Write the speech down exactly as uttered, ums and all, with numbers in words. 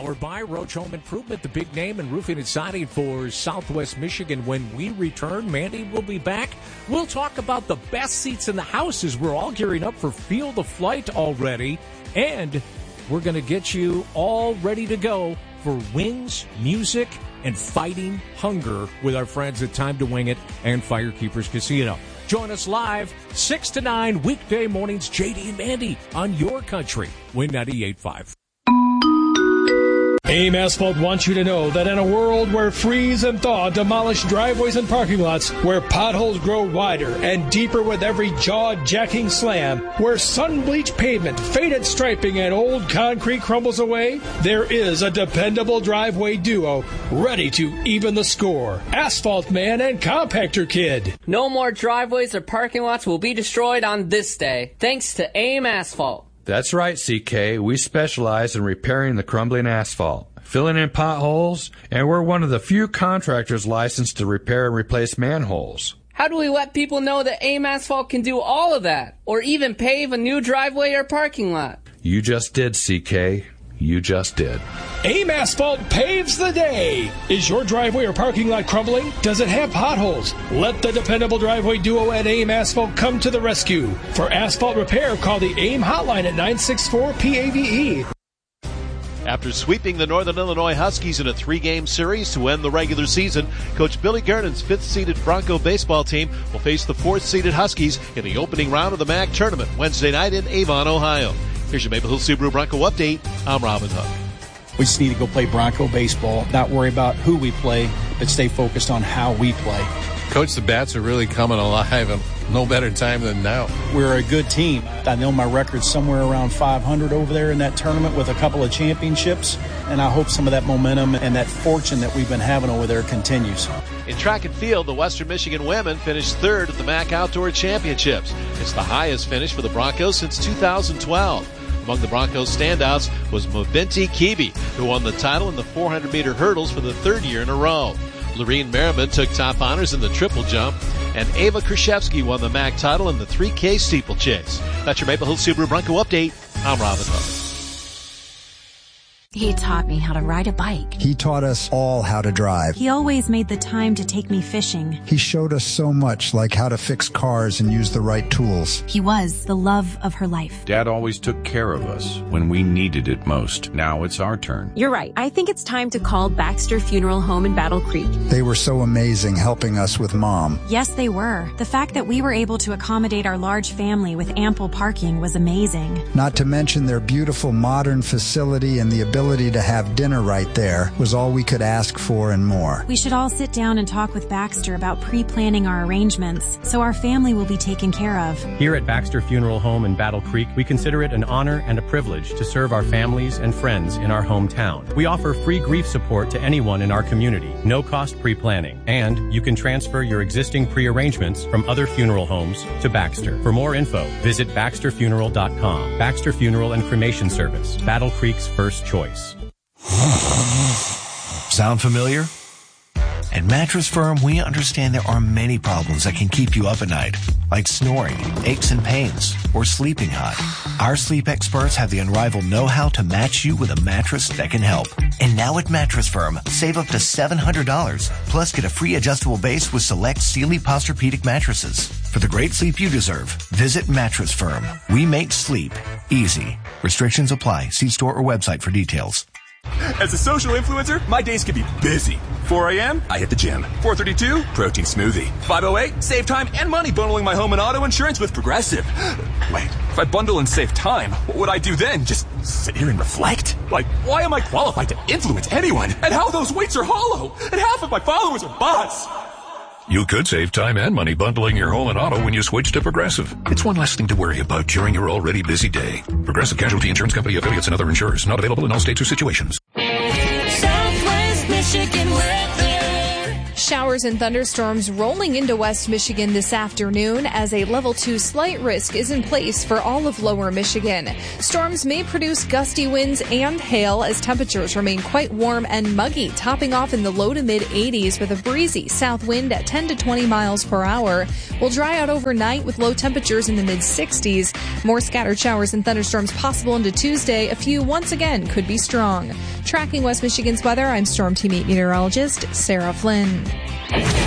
Powered by Roach Home Improvement, the big name in roofing and siding for Southwest Michigan. When we return, Mandy will be back. We'll talk about the best seats in the house as we're all gearing up for Field of Flight already. And we're going to get you all ready to go for wings, music, and fighting hunger with our friends at Time to Wing It and Firekeepers Casino. Join us live, six to nine, weekday mornings, J D and Mandy on your country. Win ninety-eight point five. AIM Asphalt wants you to know that in a world where freeze and thaw demolish driveways and parking lots, where potholes grow wider and deeper with every jaw-jacking slam, where sun-bleached pavement, faded striping, and old concrete crumbles away, there is a dependable driveway duo ready to even the score. Asphalt Man and Compactor Kid. No more driveways or parking lots will be destroyed on this day, thanks to AIM Asphalt. That's right, C K. We specialize in repairing the crumbling asphalt, filling in potholes, and we're one of the few contractors licensed to repair and replace manholes. How do we let people know that AIM Asphalt can do all of that, or even pave a new driveway or parking lot? You just did, C K. You just did. AIM Asphalt paves the day. Is your driveway or parking lot crumbling? Does it have potholes? Let the dependable driveway duo at AIM Asphalt come to the rescue. For asphalt repair, call the AIM hotline at nine six four P A V E. After sweeping the Northern Illinois Huskies in a three-game series to end the regular season, Coach Billy Gernon's fifth-seeded Bronco baseball team will face the fourth-seeded Huskies in the opening round of the M A C tournament Wednesday night in Avon, Ohio. Here's your Maple Hill Subaru Bronco update. I'm Robin Hook. We just need to go play Bronco baseball, not worry about who we play, but stay focused on how we play. Coach, the bats are really coming alive, and no better time than now. We're a good team. I know my record's somewhere around five hundred over there in that tournament with a couple of championships, and I hope some of that momentum and that fortune that we've been having over there continues. In track and field, the Western Michigan women finished third at the M A C Outdoor Championships. It's the highest finish for the Broncos since two thousand twelve. Among the Broncos' standouts was Mobinti Kibi, who won the title in the four hundred meter hurdles for the third year in a row. Lorene Merriman took top honors in the triple jump, and Ava Krzyzewski won the M A C title in the three K steeplechase. That's your Maple Hill Subaru Bronco update. I'm Robin Hook. He taught me how to ride a bike. He taught us all how to drive. He always made the time to take me fishing. He showed us so much, like how to fix cars and use the right tools. He was the love of her life. Dad always took care of us when we needed it most. Now it's our turn. You're right. I think it's time to call Baxter Funeral Home in Battle Creek. They were so amazing helping us with Mom. Yes, they were. The fact that we were able to accommodate our large family with ample parking was amazing. Not to mention their beautiful modern facility and the ability to have dinner right there was all we could ask for and more. We should all sit down and talk with Baxter about pre-planning our arrangements so our family will be taken care of. Here at Baxter Funeral Home in Battle Creek, we consider it an honor and a privilege to serve our families and friends in our hometown. We offer free grief support to anyone in our community, no cost pre-planning, and you can transfer your existing pre-arrangements from other funeral homes to Baxter. For more info, visit baxter funeral dot com. Baxter Funeral and Cremation Service, Battle Creek's first choice. Sound familiar? At Mattress Firm, we understand there are many problems that can keep you up at night, like snoring, aches and pains, or sleeping hot. Our sleep experts have the unrivaled know-how to match you with a mattress that can help. And now at Mattress Firm, save up to seven hundred dollars, plus get a free adjustable base with select Sealy Posturepedic mattresses. For the great sleep you deserve, visit Mattress Firm. We make sleep easy. Restrictions apply. See store or website for details. As a social influencer, my days can be busy. four a.m., I hit the gym. four thirty-two, protein smoothie. five oh eight, save time and money bundling my home and auto insurance with Progressive. Wait, if I bundle and save time, what would I do then? Just sit here and reflect? Like, why am I qualified to influence anyone? And how those weights are hollow? And half of my followers are bots. You could save time and money bundling your home and auto when you switch to Progressive. It's one less thing to worry about during your already busy day. Progressive Casualty Insurance Company, affiliates, and other insurers. Not available in all states or situations. Southwest Michigan weather. Showers and thunderstorms rolling into West Michigan this afternoon as a level two slight risk is in place for all of lower Michigan. Storms may produce gusty winds and hail as temperatures remain quite warm and muggy, topping off in the low to mid eighties with a breezy south wind at ten to twenty miles per hour. Will dry out overnight with low temperatures in the mid sixties. More scattered showers and thunderstorms possible into Tuesday. A few once again could be strong. Tracking West Michigan's weather, I'm Storm Team eight meteorologist Sarah Flynn.